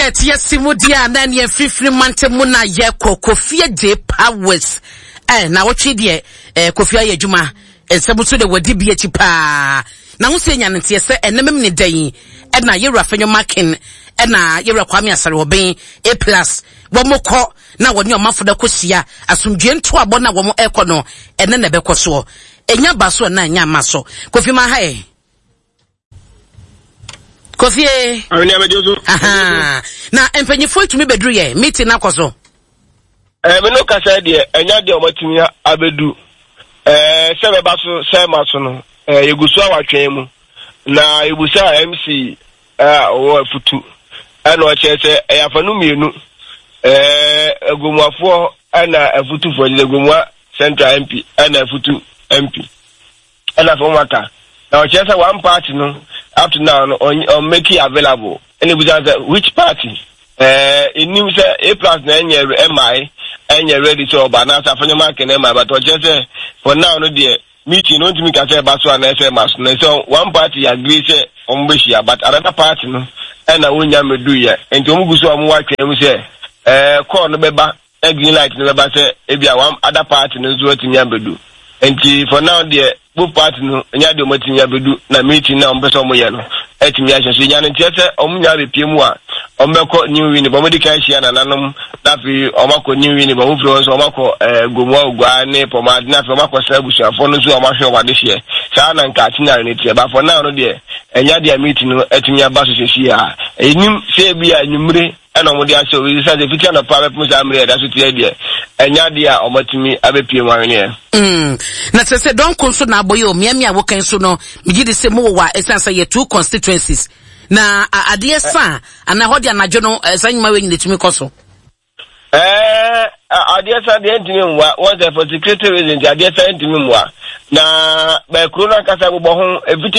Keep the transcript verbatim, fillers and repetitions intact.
Etia simudia na ne fifiri mante mu na ye Kofi J Powers eh na wotwe de eh Kofi aye adwuma ensebuso de wadi bia chi pa na ho se nya nte se enemem ne dan e na ye rafenyo makin e na ye Kwame Asare oben A plus wo mokọ na woni omafo da kosia asomdwe nto abo na wo mo ekọ no ene na bekọ so enya baso na nya maso Kofi ma ha e Kofi e Awini abejoso aha na empanyefo tumi bedru ye meeting na koso eh me no kasa de enya de omatimi abedu eh sebe baso se maso no eh yegusu awatwen mu na yebusa M C eh o futu ana o chese eh afanu mienu eh egomwafo ana afutu fo de egomwa Central M P ana afutu M P ana fo maka na o chese one party no up to now on, on make it available. And it was which party? Uh, it knew say A plus na any M I and you're ready to but now for your mark and M I but just say for now no dear meeting no to me can say about one S M S. So one party agrees say on Bishia but another party no and I won't yam do ya and to move so I'm watching and say uh call no beba a green light no beba say if you one other party no what in yam and for now dear both party no nya de omatin ya bedu na meeting na ombeso mo ye no etimi ya hyeso nya ne tiese omunya be piemu a ombeko new win bo medical hia na nanom na fi omako new win bo ofro so omako eh gomwa ogwa ne pomade na fi omako sabusu afo no so omahwe wade hie sa na nka tinya ne tie ba for now no de enya de meeting no etimi aba so hyesia enyim se bia nyumre ena mo de ase o isa de fitia na pa be musa amre da so tie de enya de a omatimi abepiemu anwe mm na se don konso na aboyo miami a wokan so no migidi se mo wa esansa ye two constituencies na ade esa ana hodi anajo no sanyima we nyine tumi koso eh ade esa de ntimi mwa was for security reasons ade esa ntimi mwa na ba kuro na kasa gbogbo ho